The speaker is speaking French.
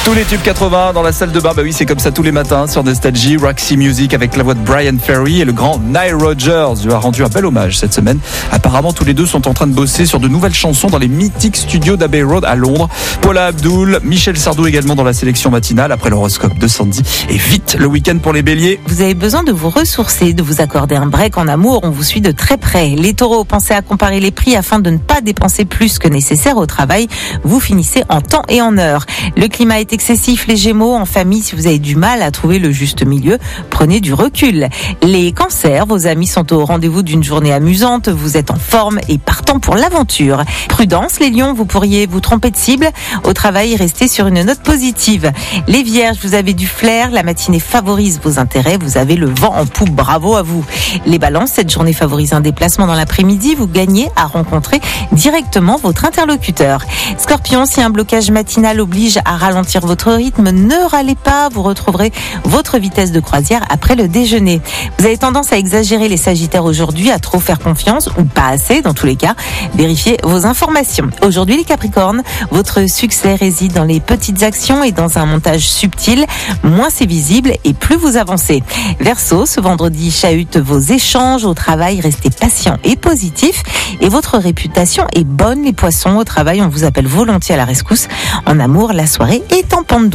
Tous les tubes 80 dans la salle de bain, bah oui, c'est comme ça tous les matins sur Nostalgie. Roxy Music avec la voix de Brian Ferry et le grand Nile Rodgers lui a rendu un bel hommage cette semaine. Apparemment, tous les deux sont en train de bosser sur de nouvelles chansons dans les mythiques studios d'Abbey Road à Londres. Paula Abdul, Michel Sardou également dans la sélection matinale après l'horoscope de Sandy. Et vite, le week-end pour les béliers. Vous avez besoin de vous ressourcer, de vous accorder un break en amour. On vous suit de très près. Les taureaux, pensez à comparer les prix afin de ne pas dépenser plus que nécessaire au travail. Vous finissez en temps et en heure. Le climat est excessif, les gémeaux. En famille, si vous avez du mal à trouver le juste milieu, prenez du recul. Les cancers, vos amis sont au rendez-vous d'une journée amusante. Vous êtes en forme et partant pour l'aventure. Prudence, les lions, vous pourriez vous tromper de cible. Au travail, restez sur une note positive. Les vierges, vous avez du flair. La matinée favorise vos intérêts. Vous avez le vent en poupe. Bravo à vous. Les balances, cette journée favorise un déplacement dans l'après-midi. Vous gagnez à rencontrer directement votre interlocuteur. Scorpion, si un blocage matinal oblige à ralentir votre rythme, ne râlez pas. Vous retrouverez votre vitesse de croisière après le déjeuner. Vous avez tendance à exagérer, les sagittaires, aujourd'hui, à trop faire confiance ou pas assez. Dans tous les cas, vérifiez vos informations. Aujourd'hui, les capricornes, votre succès réside dans les petites actions et dans un montage subtil. Moins c'est visible et plus vous avancez. Verseau, ce vendredi chahute vos échanges au travail. Restez patient et positif et votre réputation est bonne. Les poissons, au travail, on vous appelle volontiers à la rescousse. En amour, la soirée est en pente douce.